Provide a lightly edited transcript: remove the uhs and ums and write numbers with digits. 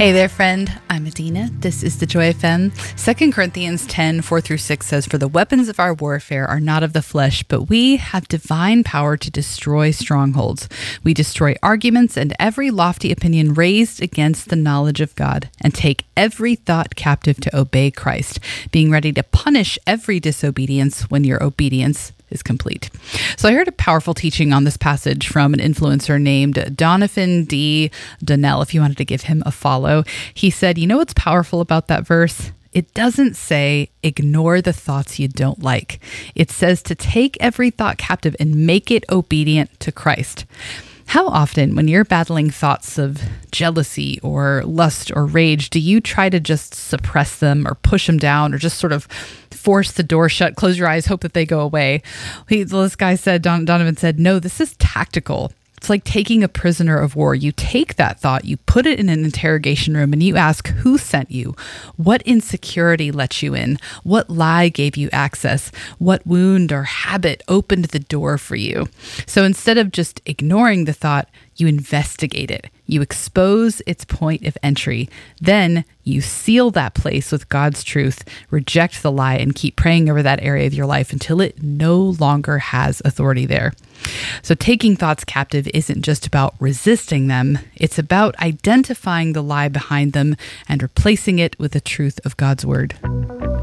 Hey there, friend. I'm Adina. This is the Joy FM. 2 Corinthians 10, 4-6 says, "For the weapons of our warfare are not of the flesh, but we have divine power to destroy strongholds. We destroy arguments and every lofty opinion raised against the knowledge of God, and take every thought captive to obey Christ, being ready to punish every disobedience when your obedience is complete." So I heard a powerful teaching on this passage from an influencer named Donovan D. Donnell. If you wanted to give him a follow, he said, you know what's powerful about that verse? It doesn't say ignore the thoughts you don't like. It says to take every thought captive and make it obedient to Christ. How often, when you're battling thoughts of jealousy or lust or rage, do you try to just suppress them or push them down or just sort of force the door shut, close your eyes, hope that they go away? This guy said, Donovan said, no, this is tactical. It's like taking a prisoner of war. You take that thought, you put it in an interrogation room, and you ask, who sent you? What insecurity let you in? What lie gave you access? What wound or habit opened the door for you? So instead of just ignoring the thought, you investigate it. You expose its point of entry. Then you seal that place with God's truth, reject the lie, and keep praying over that area of your life until it no longer has authority there. So taking thoughts captive isn't just about resisting them. It's about identifying the lie behind them and replacing it with the truth of God's word.